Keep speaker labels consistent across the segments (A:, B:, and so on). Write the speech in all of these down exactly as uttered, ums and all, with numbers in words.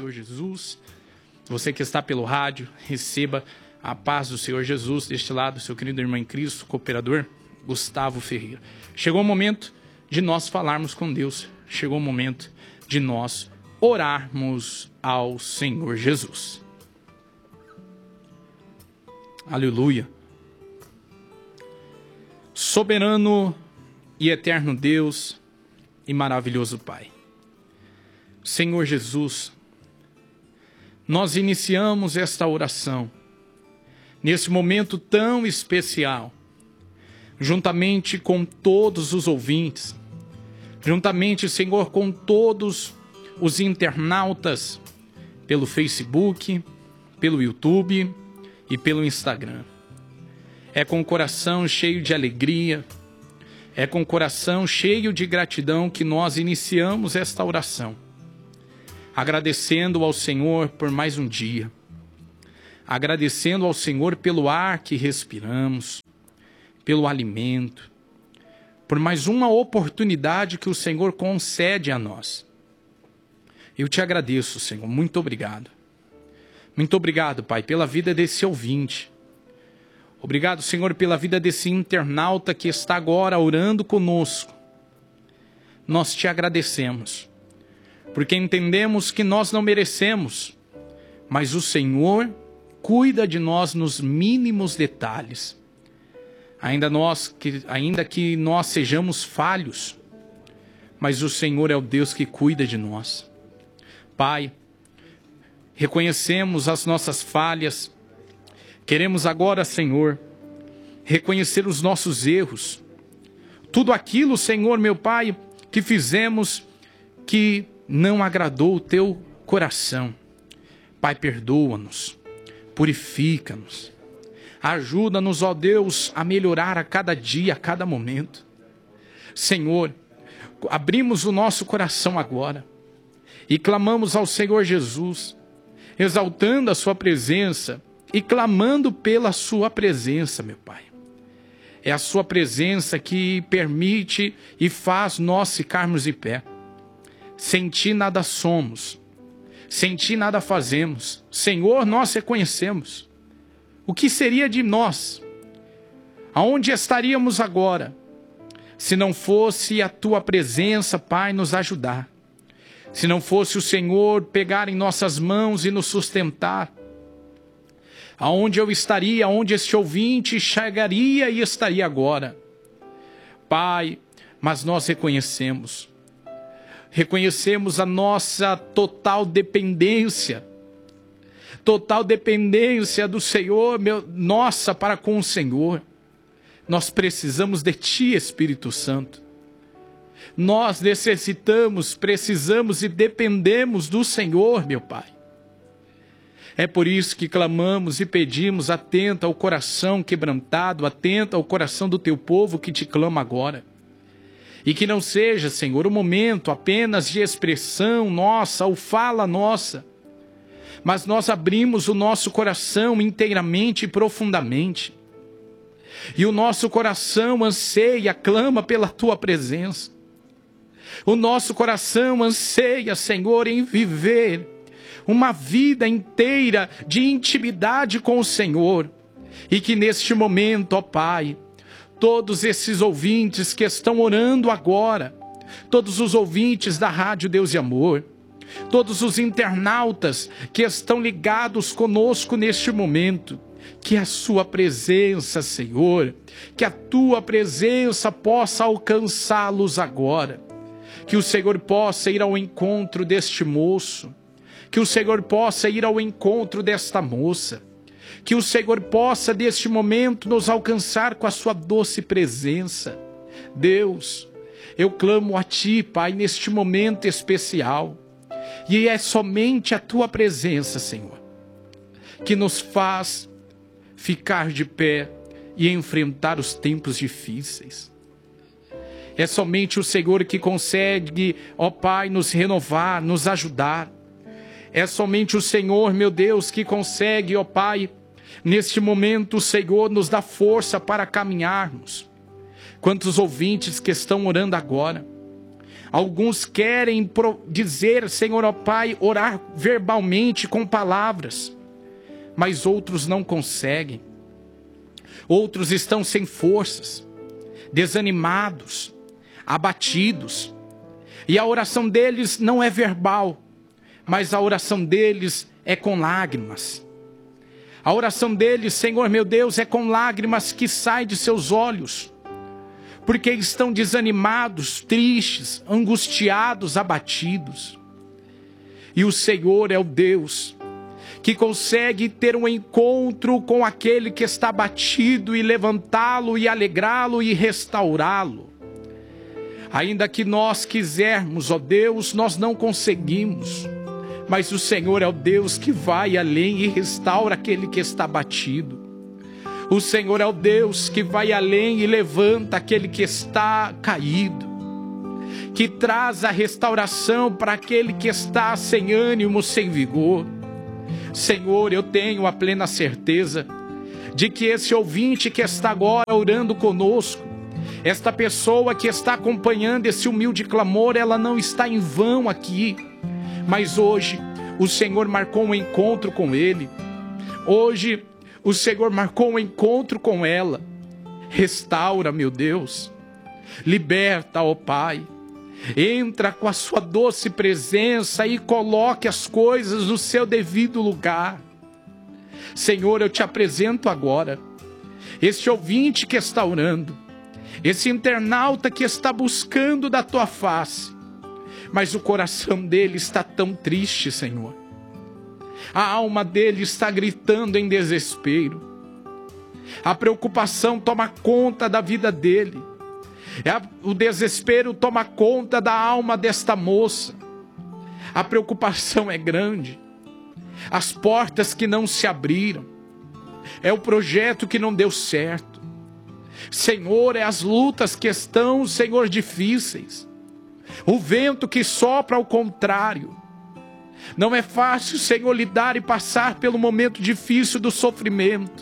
A: Senhor Jesus. Você que está pelo rádio, receba a paz do Senhor Jesus. Deste lado, seu querido irmão em Cristo, cooperador Gustavo Ferreira. Chegou o momento de nós falarmos com Deus. Chegou o momento de nós orarmos ao Senhor Jesus. Aleluia. Soberano e eterno Deus e maravilhoso Pai. Senhor Jesus, nós iniciamos esta oração nesse momento tão especial, juntamente com todos os ouvintes, juntamente, Senhor, com todos os internautas pelo Facebook, pelo YouTube e pelo Instagram. É com o coração cheio de alegria, é com o coração cheio de gratidão que nós iniciamos esta oração, agradecendo ao Senhor por mais um dia, agradecendo ao Senhor pelo ar que respiramos, pelo alimento, por mais uma oportunidade que o Senhor concede a nós. Eu te agradeço, Senhor, muito obrigado. Muito obrigado, Pai, pela vida desse ouvinte. Obrigado, Senhor, pela vida desse internauta que está agora orando conosco. Nós te agradecemos, porque entendemos que nós não merecemos, mas o Senhor cuida de nós nos mínimos detalhes. Ainda, nós, que, ainda que nós sejamos falhos, mas o Senhor é o Deus que cuida de nós. Pai, reconhecemos as nossas falhas. Queremos agora, Senhor, reconhecer os nossos erros. Tudo aquilo, Senhor, meu Pai, que fizemos que não agradou o Teu coração. Pai, perdoa-nos, purifica-nos. Ajuda-nos, ó Deus, a melhorar a cada dia, a cada momento. Senhor, abrimos o nosso coração agora e clamamos ao Senhor Jesus, exaltando a Sua presença e clamando pela Sua presença, meu Pai. É a Sua presença que permite e faz nós ficarmos de pé. Sem Ti nada somos, sem Ti nada fazemos. Senhor, nós reconhecemos. O que seria de nós? Aonde estaríamos agora? Se não fosse a Tua presença, Pai, nos ajudar. Se não fosse o Senhor pegar em nossas mãos e nos sustentar. Aonde eu estaria, aonde este ouvinte chegaria e estaria agora? Pai, mas nós reconhecemos. Reconhecemos a nossa total dependência. Total dependência do Senhor, meu, nossa, para com o Senhor. Nós precisamos de Ti, Espírito Santo. Nós necessitamos, precisamos e dependemos do Senhor, meu Pai. É por isso que clamamos e pedimos, atenta ao coração quebrantado, atenta ao coração do Teu povo que Te clama agora. E que não seja, Senhor, um momento apenas de expressão nossa ou fala nossa, mas nós abrimos o nosso coração inteiramente e profundamente. E o nosso coração anseia, clama pela Tua presença. O nosso coração anseia, Senhor, em viver uma vida inteira de intimidade com o Senhor. E que neste momento, ó Pai, todos esses ouvintes que estão orando agora, todos os ouvintes da Rádio Deus e Amor, todos os internautas que estão ligados conosco neste momento, que a Sua presença, Senhor, que a Tua presença possa alcançá-los agora. Que o Senhor possa ir ao encontro deste moço, que o Senhor possa ir ao encontro desta moça, que o Senhor possa, neste momento, nos alcançar com a Sua doce presença. Deus, eu clamo a Ti, Pai, neste momento especial, e é somente a Tua presença, Senhor, que nos faz ficar de pé e enfrentar os tempos difíceis. É somente o Senhor que consegue, ó Pai, nos renovar, nos ajudar. É somente o Senhor, meu Deus, que consegue, ó Pai, neste momento o Senhor nos dá força para caminharmos. Quantos ouvintes que estão orando agora, Alguns querem dizer, Senhor, ó Pai, orar verbalmente com palavras, mas outros não conseguem. Outros estão sem forças, desanimados, abatidos. E a oração deles não é verbal, mas a oração deles é com lágrimas. A oração deles, Senhor meu Deus, é com lágrimas que saem de seus olhos, porque estão desanimados, tristes, angustiados, abatidos. E o Senhor é o Deus que consegue ter um encontro com aquele que está abatido e levantá-lo e alegrá-lo e restaurá-lo. Ainda que nós quisermos, ó Deus, nós não conseguimos. Mas o Senhor é o Deus que vai além e restaura aquele que está abatido. O Senhor é o Deus que vai além e levanta aquele que está caído, que traz a restauração para aquele que está sem ânimo, sem vigor. Senhor, eu tenho a plena certeza de que esse ouvinte que está agora orando conosco, esta pessoa que está acompanhando esse humilde clamor, ela não está em vão aqui, mas hoje o Senhor marcou um encontro com ele. Hoje o Senhor marcou um encontro com ela. Restaura, meu Deus. Liberta, ó Pai. Entra com a sua doce presença e coloque as coisas no seu devido lugar. Senhor, eu te apresento agora este ouvinte que está orando, esse internauta que está buscando da tua face, mas o coração dele está tão triste, Senhor. A alma dele está gritando em desespero. A preocupação toma conta da vida dele. O desespero toma conta da alma desta moça. A preocupação é grande. As portas que não se abriram. É o projeto que não deu certo. Senhor, é as lutas que estão, Senhor, difíceis. O vento que sopra ao contrário. Não é fácil, Senhor, lidar e passar pelo momento difícil do sofrimento.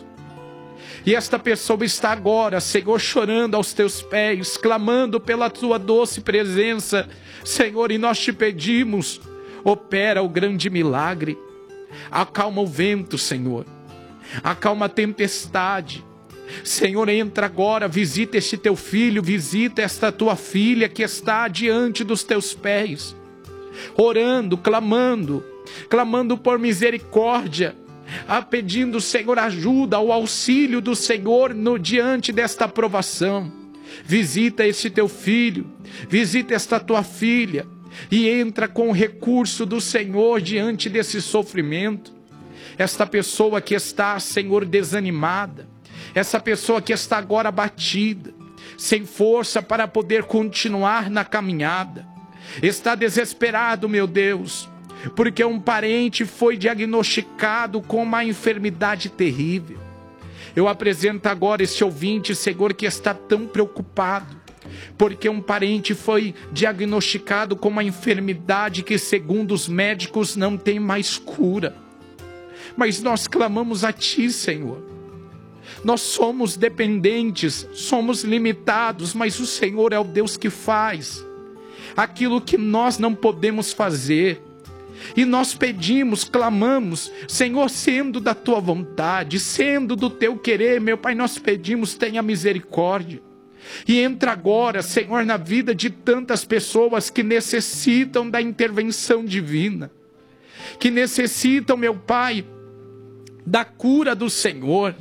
A: E esta pessoa está agora, Senhor, chorando aos teus pés, clamando pela tua doce presença. Senhor, e nós te pedimos, opera o grande milagre. Acalma o vento, Senhor. Acalma a tempestade. Senhor, entra agora, visita este teu filho, visita esta tua filha que está diante dos teus pés, orando, clamando, clamando por misericórdia, a pedindo, Senhor, ajuda, o auxílio do Senhor no diante desta provação. Visita este teu filho, visita esta tua filha e entra com o recurso do Senhor diante desse sofrimento. Esta pessoa que está, Senhor, desanimada, essa pessoa que está agora abatida, sem força para poder continuar na caminhada, está desesperado, meu Deus, porque um parente foi diagnosticado com uma enfermidade terrível. Eu apresento agora esse ouvinte, Senhor, que está tão preocupado, porque um parente foi diagnosticado com uma enfermidade que, segundo os médicos, não tem mais cura. Mas nós clamamos a Ti, Senhor. Nós somos dependentes, somos limitados, mas o Senhor é o Deus que faz aquilo que nós não podemos fazer. E nós pedimos, clamamos, Senhor, sendo da Tua vontade, sendo do Teu querer, meu Pai, nós pedimos, tenha misericórdia. E entra agora, Senhor, na vida de tantas pessoas que necessitam da intervenção divina, que necessitam, meu Pai, da cura do Senhor,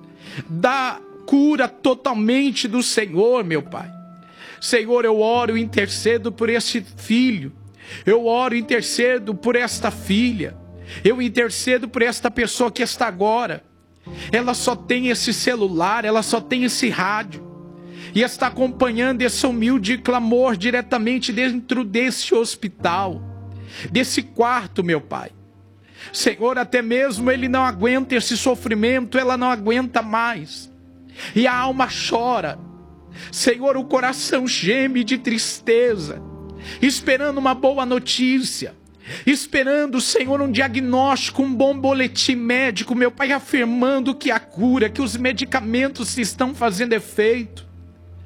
A: da cura totalmente do Senhor, meu Pai. Senhor, eu oro e intercedo por este filho, eu oro e intercedo por esta filha, eu intercedo por esta pessoa que está agora, ela só tem esse celular, ela só tem esse rádio, e está acompanhando esse humilde clamor diretamente dentro desse hospital, desse quarto, meu Pai. Senhor, até mesmo ele não aguenta esse sofrimento, ela não aguenta mais, e a alma chora. Senhor, o coração geme de tristeza, esperando uma boa notícia, esperando, Senhor, um diagnóstico, um bom boletim médico, meu Pai, afirmando que a cura, que os medicamentos estão fazendo efeito.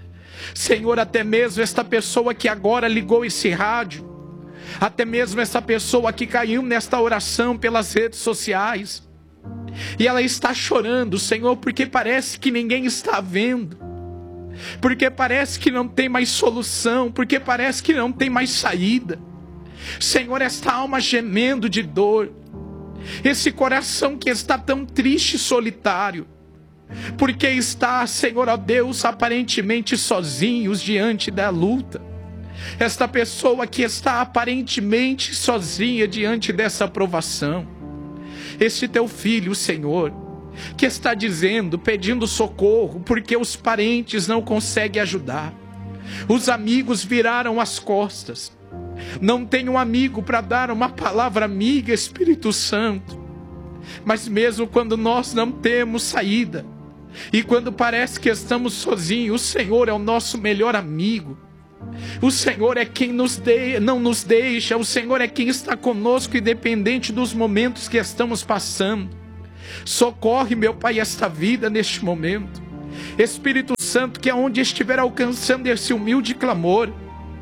A: Senhor, até mesmo esta pessoa que agora ligou esse rádio, até mesmo essa pessoa que caiu nesta oração pelas redes sociais, e ela está chorando, Senhor, porque parece que ninguém está vendo, porque parece que não tem mais solução, porque parece que não tem mais saída. Senhor, esta alma gemendo de dor, esse coração que está tão triste e solitário, porque está, Senhor, ó Deus, aparentemente sozinhos diante da luta. Esta pessoa que está aparentemente sozinha diante dessa provação. Este teu filho, Senhor, que está dizendo, pedindo socorro, porque os parentes não conseguem ajudar. Os amigos viraram as costas. Não tem um amigo para dar uma palavra amiga, Espírito Santo. Mas mesmo quando nós não temos saída, e quando parece que estamos sozinhos, o Senhor é o nosso melhor amigo. O Senhor é quem nos de... não nos deixa. O Senhor é quem está conosco, independente dos momentos que estamos passando. Socorre, meu Pai, esta vida neste momento. Espírito Santo, que aonde estiver alcançando esse humilde clamor,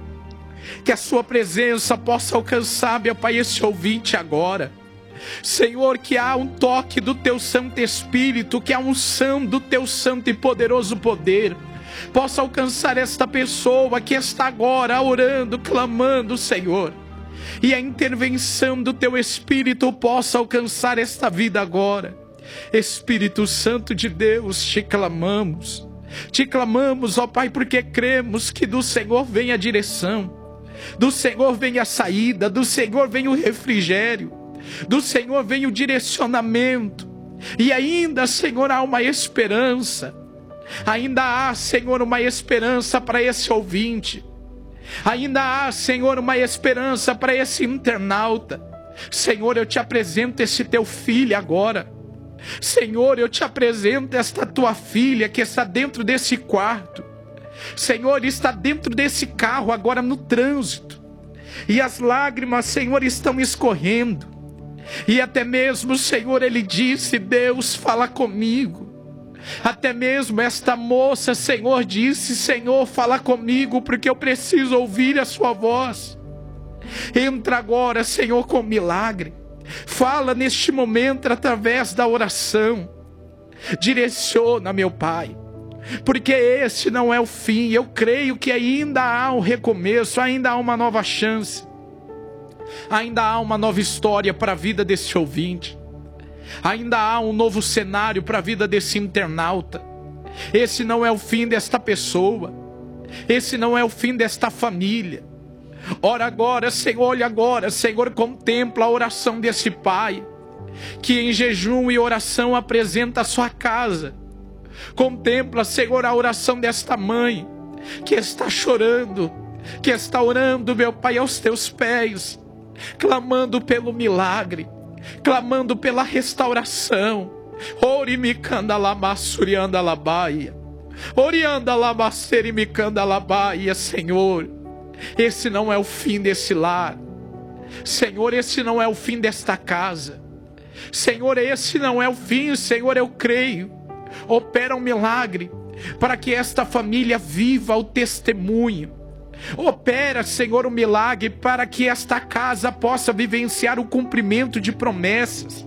A: que a sua presença possa alcançar, meu Pai, esse ouvinte agora. Senhor, que há um toque do teu Santo Espírito, que há um unção do teu santo e poderoso poder possa alcançar esta pessoa que está agora orando, clamando, Senhor, e a intervenção do teu Espírito possa alcançar esta vida agora. Espírito Santo de Deus, te clamamos, te clamamos, ó Pai, porque cremos que do Senhor vem a direção, do Senhor vem a saída, do Senhor vem o refrigério, do Senhor vem o direcionamento, e ainda, Senhor, há uma esperança. Ainda há, Senhor, uma esperança para esse ouvinte. Ainda há, Senhor, uma esperança para esse internauta. Senhor, eu te apresento esse teu filho agora. Senhor, eu te apresento esta tua filha que está dentro desse quarto. Senhor, está dentro desse carro agora no trânsito. E as lágrimas, Senhor, estão escorrendo. E até mesmo, Senhor, ele disse: Deus, fala comigo. Até mesmo esta moça, Senhor, disse: Senhor, fala comigo, porque eu preciso ouvir a sua voz. Entra agora, Senhor, com milagre. Fala neste momento através da oração. Direciona, meu Pai, porque esse não é o fim. Eu creio que ainda há um recomeço, ainda há uma nova chance, ainda há uma nova história para a vida desse ouvinte. Ainda há um novo cenário para a vida desse internauta. Esse não é o fim desta pessoa. Esse não é o fim desta família. Ora agora, Senhor, olha agora, Senhor, contempla a oração desse pai, que em jejum e oração apresenta a sua casa. Contempla, Senhor, a oração desta mãe, que está chorando, que está orando, meu Pai, aos teus pés, clamando pelo milagre, clamando pela restauração. Orimicanda lamassurianda labaia, orianda lamasserimicanda labaia. Senhor, esse não é o fim desse lar. Senhor, esse não é o fim desta casa. Senhor, esse não é o fim. Senhor, eu creio. Opera um milagre para que esta família viva o testemunho. Opera, Senhor, um milagre para que esta casa possa vivenciar o cumprimento de promessas,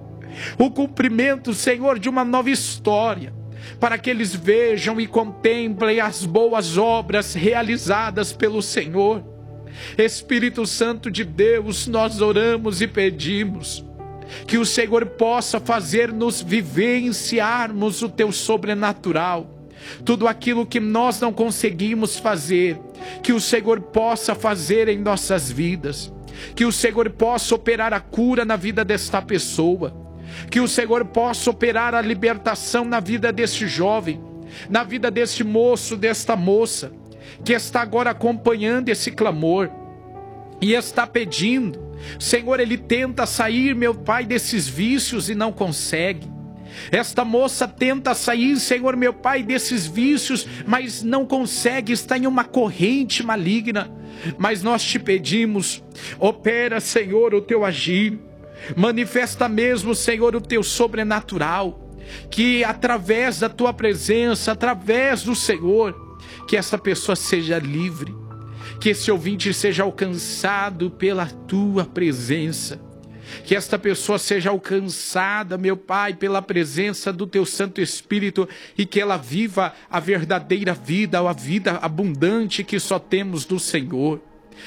A: o cumprimento, Senhor, de uma nova história, para que eles vejam e contemplem as boas obras realizadas pelo Senhor. Espírito Santo de Deus, nós oramos e pedimos que o Senhor possa fazer-nos vivenciarmos o teu sobrenatural. Tudo aquilo que nós não conseguimos fazer, que o Senhor possa fazer em nossas vidas. Que o Senhor possa operar a cura na vida desta pessoa. Que o Senhor possa operar a libertação na vida deste jovem, na vida deste moço, desta moça, que está agora acompanhando esse clamor e está pedindo. Senhor, ele tenta sair, meu Pai, desses vícios e não consegue. Esta moça tenta sair, Senhor, meu Pai, desses vícios, mas não consegue, está em uma corrente maligna. Mas nós te pedimos, opera, Senhor, o teu agir. Manifesta mesmo, Senhor, o teu sobrenatural. Que através da tua presença, através do Senhor, que essa pessoa seja livre, que esse ouvinte seja alcançado pela tua presença, que esta pessoa seja alcançada, meu Pai, pela presença do teu Santo Espírito, e que ela viva a verdadeira vida, a vida abundante que só temos do Senhor.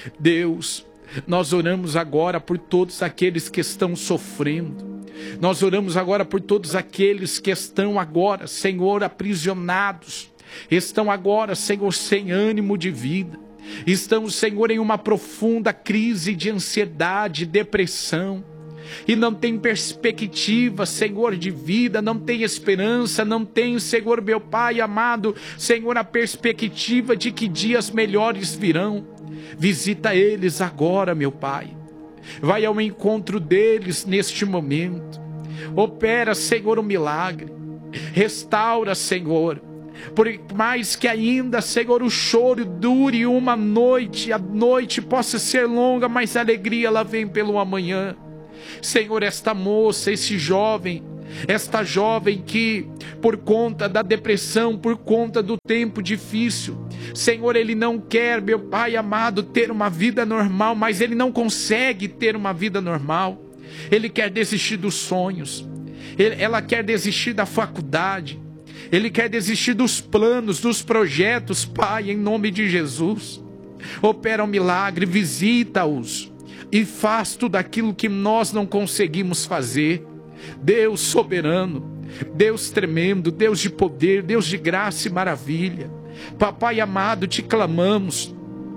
A: Deus, nós oramos agora por todos aqueles que estão sofrendo. Nós oramos agora por todos aqueles que estão agora, Senhor, aprisionados. Estão agora, Senhor, sem ânimo de vida. Estão, Senhor, em uma profunda crise de ansiedade, depressão. E não tem perspectiva, Senhor, de vida, não tem esperança, não tem, Senhor, meu Pai amado, Senhor, a perspectiva de que dias melhores virão. Visita eles agora, meu Pai. Vai ao encontro deles neste momento. Opera, Senhor, um milagre. Restaura, Senhor. Por mais que ainda, Senhor, o choro dure uma noite, a noite possa ser longa, mas a alegria ela vem pelo amanhã. Senhor, esta moça, esse jovem, esta jovem que, por conta da depressão, por conta do tempo difícil, Senhor, ele não quer, meu Pai amado, ter uma vida normal, mas ele não consegue ter uma vida normal. Ele quer desistir dos sonhos, ele, ela quer desistir da faculdade, ele quer desistir dos planos, dos projetos. Pai, em nome de Jesus, opera um milagre, visita-os e faz tudo aquilo que nós não conseguimos fazer. Deus soberano, Deus tremendo, Deus de poder, Deus de graça e maravilha. Papai amado, te clamamos,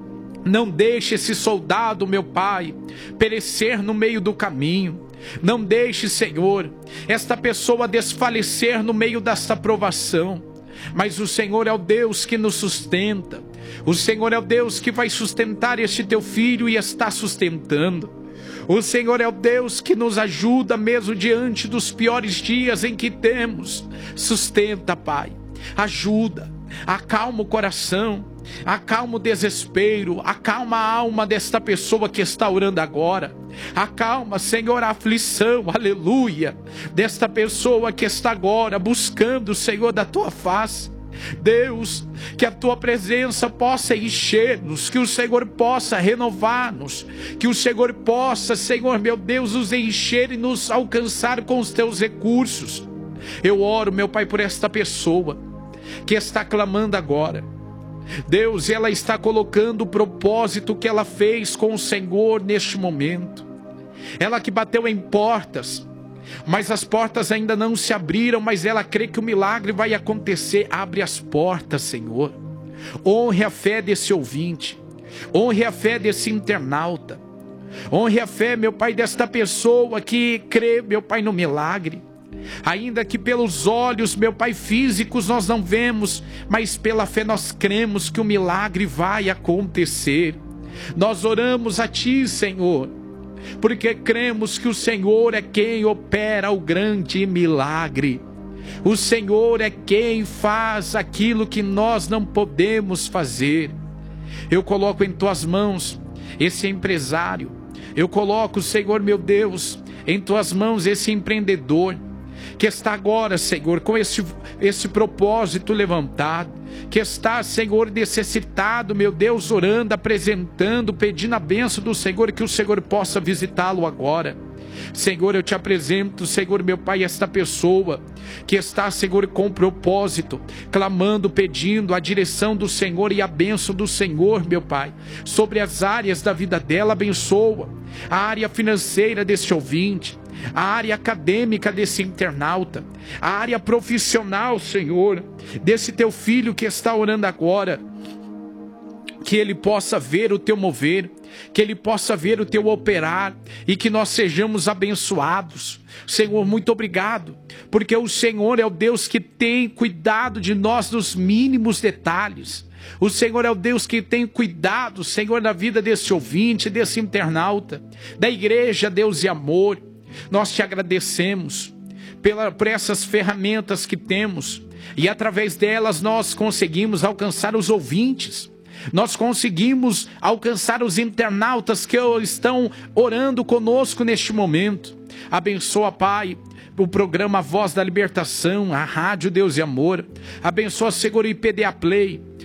A: não deixe esse soldado, meu Pai, perecer no meio do caminho. Não deixe, Senhor, esta pessoa desfalecer no meio desta provação. Mas o Senhor é o Deus que nos sustenta. O Senhor é o Deus que vai sustentar este teu filho e está sustentando. O Senhor é o Deus que nos ajuda mesmo diante dos piores dias em que temos. Sustenta, Pai. Ajuda. Acalma o coração. Acalma o desespero. Acalma a alma desta pessoa que está orando agora. Acalma, Senhor, a aflição, aleluia, desta pessoa que está agora buscando, Senhor, da tua face. Deus, que a tua presença possa encher-nos, que o Senhor possa renovar-nos, que o Senhor possa, Senhor, meu Deus, nos encher e nos alcançar com os teus recursos. Eu oro, meu Pai, por esta pessoa que está clamando agora. Deus, ela está colocando o propósito que ela fez com o Senhor neste momento. Ela que bateu em portas, mas as portas ainda não se abriram, mas ela crê que o milagre vai acontecer. Abre as portas, Senhor. Honre a fé desse ouvinte, honre a fé desse internauta, honre a fé, meu Pai, desta pessoa que crê, meu Pai, no milagre. Ainda que pelos olhos, meu Pai, físicos nós não vemos, mas pela fé nós cremos que o milagre vai acontecer. Nós oramos a Ti, Senhor, porque cremos que o Senhor é quem opera o grande milagre. O Senhor é quem faz aquilo que nós não podemos fazer. Eu coloco em Tuas mãos esse empresário. Eu coloco, Senhor, meu Deus, em Tuas mãos esse empreendedor que está agora, Senhor, com esse, esse propósito levantado, que está, Senhor, necessitado, meu Deus, orando, apresentando, pedindo a bênção do Senhor, que o Senhor possa visitá-lo agora. Senhor, eu te apresento, Senhor, meu Pai, esta pessoa que está, Senhor, com propósito, clamando, pedindo a direção do Senhor e a bênção do Senhor, meu Pai, sobre as áreas da vida dela. Abençoa a área financeira deste ouvinte, a área acadêmica desse internauta, a área profissional, Senhor, desse teu filho que está orando agora. Que ele possa ver o teu mover, que ele possa ver o teu operar e que nós sejamos abençoados. Senhor, muito obrigado, porque o Senhor é o Deus que tem cuidado de nós nos mínimos detalhes. O Senhor é o Deus que tem cuidado, Senhor, da vida desse ouvinte, desse internauta, da igreja Deus e Amor. Nós te agradecemos pela, por essas ferramentas que temos e através delas nós conseguimos alcançar os ouvintes. Nós conseguimos alcançar os internautas que estão orando conosco neste momento. Abençoa, Pai, o programa Voz da Libertação, a Rádio Deus e Amor. Abençoa, Senhor, o I P D A Play.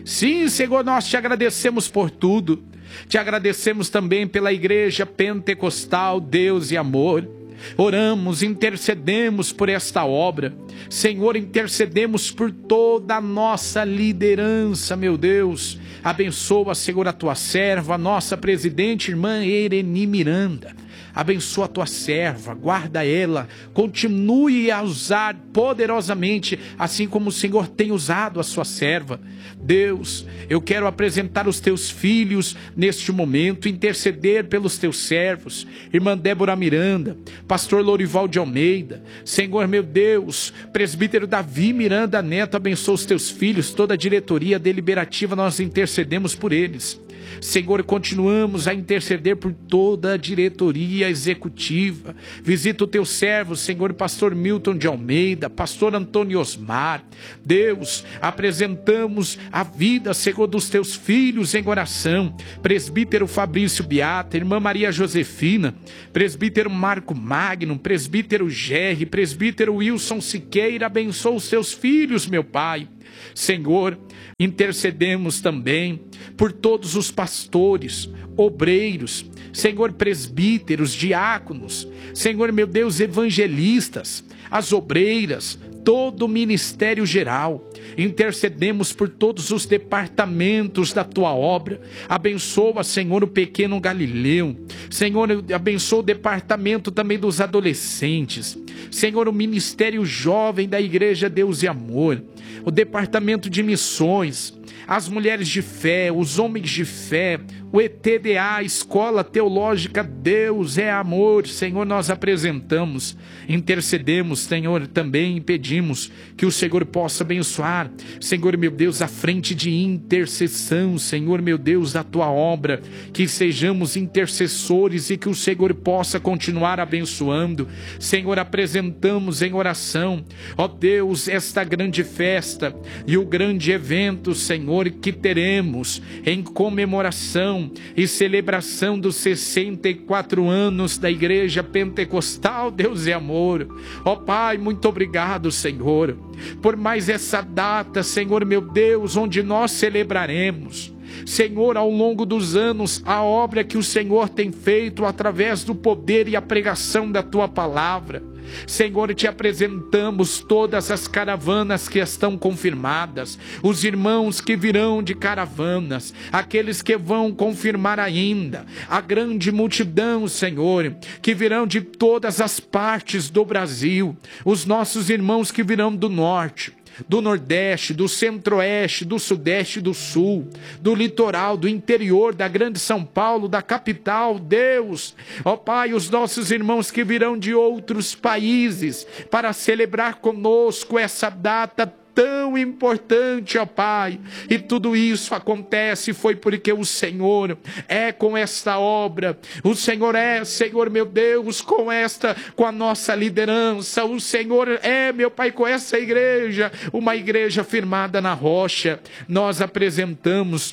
A: Sim, Senhor, nós te agradecemos por tudo. Te agradecemos também pela igreja pentecostal, Deus e amor. Oramos, intercedemos por esta obra. Senhor, intercedemos por toda a nossa liderança, meu Deus. Abençoa, Senhor, a tua serva, a nossa presidente, irmã Ereni Miranda. Abençoa a tua serva, guarda ela, continue a usar poderosamente, assim como o Senhor tem usado a sua serva. Deus, eu quero apresentar os teus filhos neste momento, interceder pelos teus servos, irmã Débora Miranda, pastor Lorival de Almeida, Senhor meu Deus, presbítero Davi Miranda Neto, abençoa os teus filhos, toda a diretoria deliberativa, nós intercedemos por eles. Senhor, continuamos a interceder por toda a diretoria executiva. Visita o teu servo, Senhor, pastor Milton de Almeida, pastor Antônio Osmar. Deus, apresentamos a vida, Senhor, dos teus filhos em oração. Presbítero Fabrício Beata, irmã Maria Josefina, presbítero Marco Magno, presbítero Gerry, presbítero Wilson Siqueira, abençoa os teus filhos, meu Pai. Senhor, intercedemos também por todos os pastores, obreiros, Senhor, presbíteros, diáconos, Senhor, meu Deus, evangelistas, as obreiras, todo o ministério geral. Intercedemos por todos os departamentos da tua obra. Abençoa, Senhor, o pequeno Galileu. Senhor, abençoa o departamento também dos adolescentes. Senhor, o ministério jovem da Igreja Deus e Amor. O departamento de missões, as mulheres de fé, os homens de fé, o E T D A, Escola Teológica Deus é Amor. Senhor, nós apresentamos, intercedemos, Senhor, também pedimos que o Senhor possa abençoar, Senhor, meu Deus, a frente de intercessão, Senhor, meu Deus, da tua obra, que sejamos intercessores e que o Senhor possa continuar abençoando. Senhor, apresentamos em oração, ó Deus, esta grande festa e o grande evento, Senhor, que teremos em comemoração e celebração dos sessenta e quatro anos da Igreja Pentecostal Deus e Amor. Ó Pai, muito obrigado, Senhor, por mais essa data, Senhor, meu Deus, onde nós celebraremos, Senhor, ao longo dos anos, a obra que o Senhor tem feito através do poder e a pregação da tua palavra. Senhor, te apresentamos todas as caravanas que estão confirmadas, os irmãos que virão de caravanas, aqueles que vão confirmar ainda, a grande multidão, Senhor, que virão de todas as partes do Brasil, os nossos irmãos que virão do norte, do Nordeste, do Centro-Oeste, do Sudeste e do Sul, do litoral, do interior, da grande São Paulo, da capital, Deus, ó Pai, os nossos irmãos que virão de outros países para celebrar conosco essa data tão importante, ó Pai, e tudo isso acontece foi porque o Senhor é com esta obra, o Senhor é, Senhor meu Deus, com esta, com a nossa liderança, o Senhor é, meu Pai, com essa igreja, uma igreja firmada na rocha. Nós apresentamos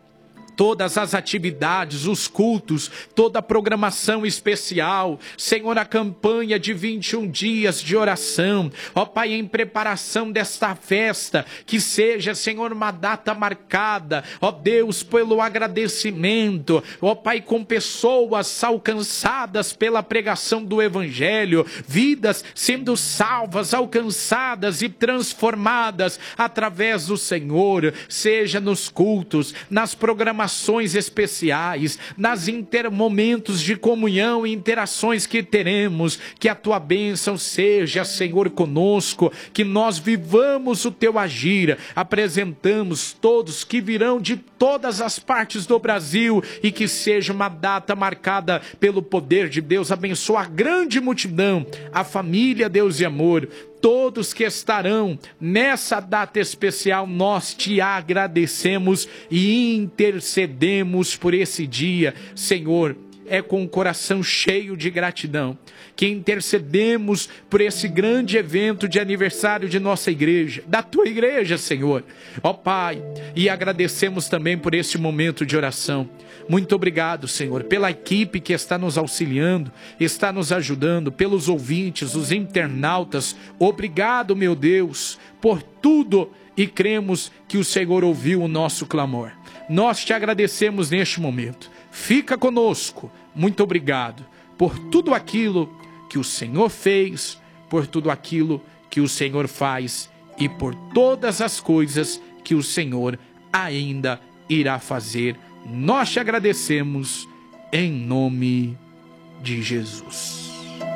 A: todas as atividades, os cultos, toda a programação especial, Senhor, a campanha de vinte e um dias de oração, ó Pai, em preparação desta festa, que seja, Senhor, uma data marcada, ó Deus, pelo agradecimento, ó Pai, com pessoas alcançadas pela pregação do Evangelho, vidas sendo salvas, alcançadas e transformadas através do Senhor, seja nos cultos, nas programações especiais, nas intermomentos de comunhão e interações que teremos, que a tua bênção seja, Senhor, conosco, que nós vivamos o teu agir. Apresentamos todos que virão de todas as partes do Brasil e que seja uma data marcada pelo poder de Deus. Abençoa a grande multidão, a família Deus e Amor, todos que estarão nessa data especial. Nós te agradecemos e intercedemos por esse dia, Senhor. É com o coração cheio de gratidão que intercedemos por esse grande evento de aniversário de nossa igreja, da tua igreja, Senhor, ó Pai, e agradecemos também por este momento de oração. Muito obrigado, Senhor, pela equipe que está nos auxiliando, está nos ajudando, pelos ouvintes, os internautas. Obrigado, meu Deus, por tudo e cremos que o Senhor ouviu o nosso clamor. Nós te agradecemos neste momento. Fica conosco. Muito obrigado por tudo aquilo que o Senhor fez, por tudo aquilo que o Senhor faz e por todas as coisas que o Senhor ainda irá fazer. Nós te agradecemos em nome de Jesus.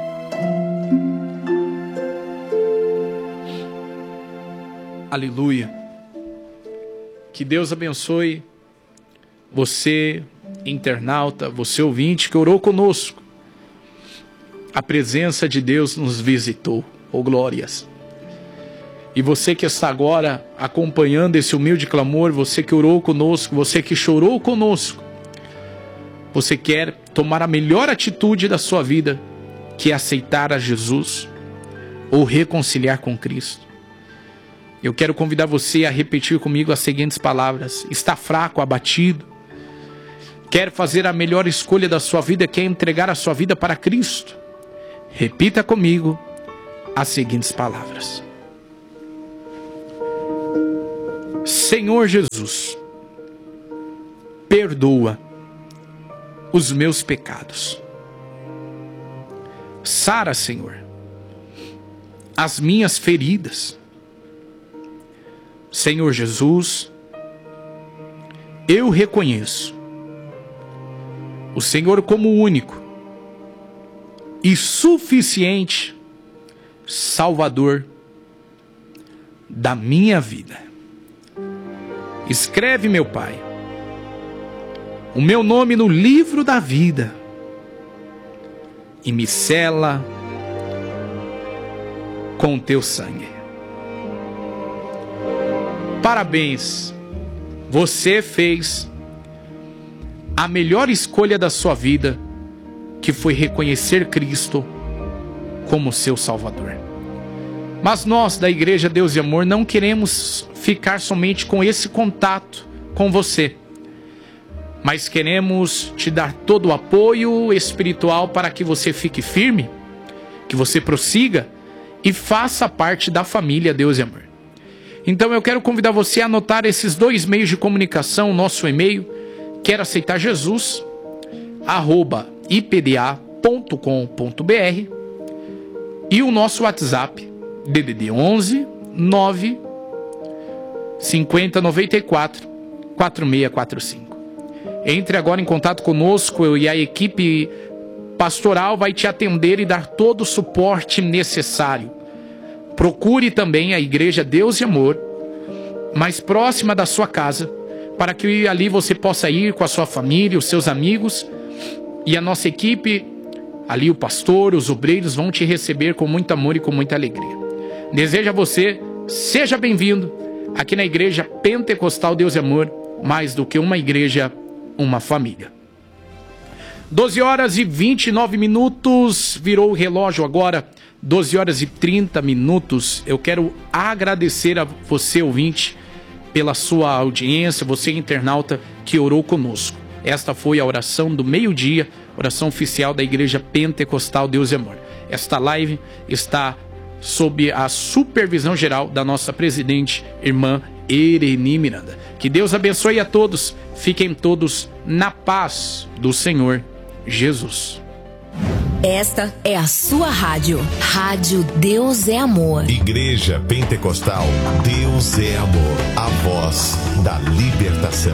A: Aleluia. Que Deus abençoe você, internauta, você ouvinte que orou conosco. A presença de Deus nos visitou. Oh, glórias. E você que está agora acompanhando esse humilde clamor, você que orou conosco, você que chorou conosco, você quer tomar a melhor atitude da sua vida, que é aceitar a Jesus ou reconciliar com Cristo. Eu quero convidar você a repetir comigo as seguintes palavras. Está fraco, abatido, quer fazer a melhor escolha da sua vida, quer entregar a sua vida para Cristo. Repita comigo as seguintes palavras. Senhor Jesus, perdoa os meus pecados. Sara, Senhor, as minhas feridas. Senhor Jesus, eu reconheço o Senhor como único e suficiente Salvador da minha vida. Escreve, meu Pai, o meu nome no livro da vida e me sela com o teu sangue. Parabéns, você fez a melhor escolha da sua vida, que foi reconhecer Cristo como seu Salvador. Mas nós da Igreja Deus e Amor não queremos ficar somente com esse contato com você, mas queremos te dar todo o apoio espiritual para que você fique firme, que você prossiga e faça parte da família Deus e Amor. Então eu quero convidar você a anotar esses dois meios de comunicação, nosso e-mail, quer aceitar Jesus, arroba i p d a ponto com ponto b r, e o nosso WhatsApp, D D D onze nove cinquenta noventa e quatro quarenta e seis quarenta e cinco. Entre agora em contato conosco, eu e a equipe pastoral vai te atender e dar todo o suporte necessário. Procure também a Igreja Deus e Amor mais próxima da sua casa, para que ali você possa ir com a sua família, os seus amigos, e a nossa equipe, ali o pastor, os obreiros vão te receber com muito amor e com muita alegria. Desejo a você, seja bem-vindo aqui na Igreja Pentecostal Deus e Amor, mais do que uma igreja, uma família. doze horas e vinte e nove minutos, virou o relógio agora, doze horas e trinta minutos. Eu quero agradecer a você, ouvinte, pela sua audiência, você internauta que orou conosco. Esta foi a oração do meio-dia, oração oficial da Igreja Pentecostal Deus e Amor. Esta live está sob a supervisão geral da nossa presidente, irmã Ereni Miranda. Que Deus abençoe a todos, fiquem todos na paz do Senhor Jesus.
B: Esta é a sua rádio, Rádio Deus é Amor.
C: Igreja Pentecostal Deus é Amor, a voz da libertação.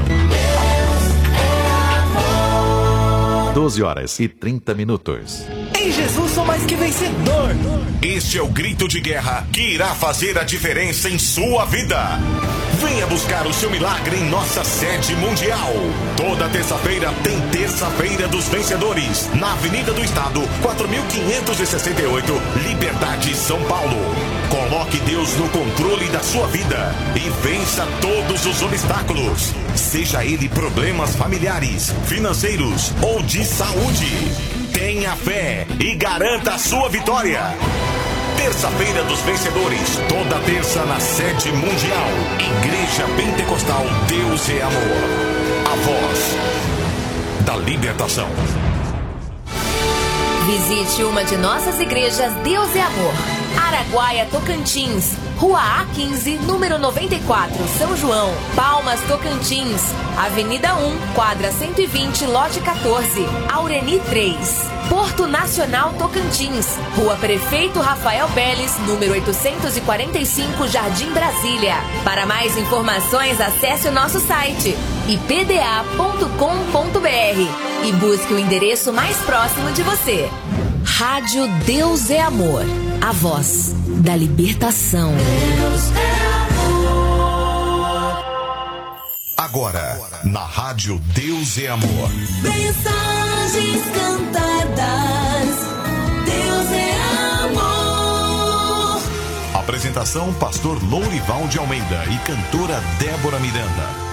C: doze horas e trinta minutos.
D: Em Jesus sou mais que vencedor.
C: Este é o grito de guerra que irá fazer a diferença em sua vida. Venha buscar o seu milagre em nossa sede mundial. Toda terça-feira tem Terça-feira dos Vencedores, na Avenida do Estado, quatro mil quinhentos e sessenta e oito, Liberdade, São Paulo. Coloque Deus no controle da sua vida e vença todos os obstáculos, seja ele problemas familiares, financeiros ou de saúde. Tenha fé e garanta a sua vitória. Terça-feira dos Vencedores, toda terça na sede mundial. Igreja Pentecostal Deus é Amor, a voz da libertação.
B: Visite uma de nossas igrejas Deus é Amor. Araguaia, Tocantins, Rua A quinze, número noventa e quatro, São João. Palmas, Tocantins, Avenida um, quadra cento e vinte, lote quatorze, Aureni três. Porto Nacional, Tocantins, Rua Prefeito Rafael Beles, número oitocentos e quarenta e cinco, Jardim Brasília. Para mais informações, acesse o nosso site i p d a ponto com ponto b r e busque o endereço mais próximo de você. Rádio Deus é Amor, a voz da libertação. Deus é
C: amor. Agora, na Rádio Deus é Amor.
B: Mensagens cantadas. Deus é amor.
C: Apresentação: Pastor Lourival de Almeida e cantora Débora Miranda.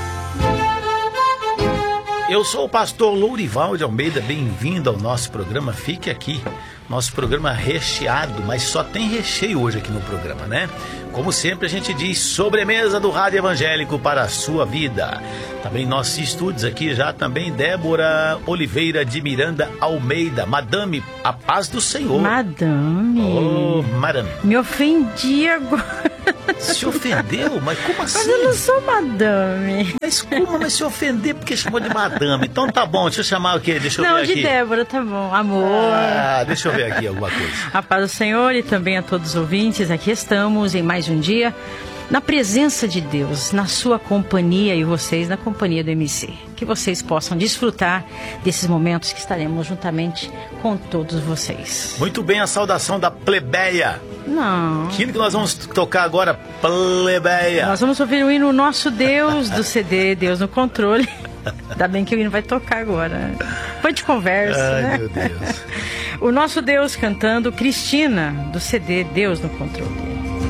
E: Eu sou o pastor Lourival de Almeida, bem-vindo ao nosso programa. Fique aqui, nosso programa recheado, mas só tem recheio hoje aqui no programa, né? Como sempre a gente diz, sobremesa do Rádio Evangélico para a sua vida. Também nossos estúdios aqui já também, Débora Oliveira de Miranda Almeida. Madame, a paz do Senhor.
F: Madame.
E: Oh, madame.
F: Me ofendi agora.
E: Se ofendeu? Mas como assim?
F: Mas eu não sou madame.
E: Mas como? Mas se ofender porque chamou de madame? Então tá bom, deixa eu chamar o quê? Deixa eu
F: não,
E: ver aqui.
F: Não, de Débora, tá bom. Amor.
E: Ah, deixa eu ver aqui alguma coisa.
F: A paz do Senhor e também a todos os ouvintes. Aqui estamos em mais um dia na presença de Deus, na sua companhia e vocês na companhia do M C. Que vocês possam desfrutar desses momentos que estaremos juntamente com todos vocês.
E: Muito bem, a saudação da plebeia.
F: Não.
E: Que hino que nós vamos tocar agora, plebeia?
F: Nós vamos ouvir o hino Nosso Deus do C D Deus no Controle. Ainda bem que o hino vai tocar agora. Depois de conversa,
E: Ai,
F: né?
E: meu Deus.
F: O Nosso Deus cantando Cristina do C D Deus no Controle.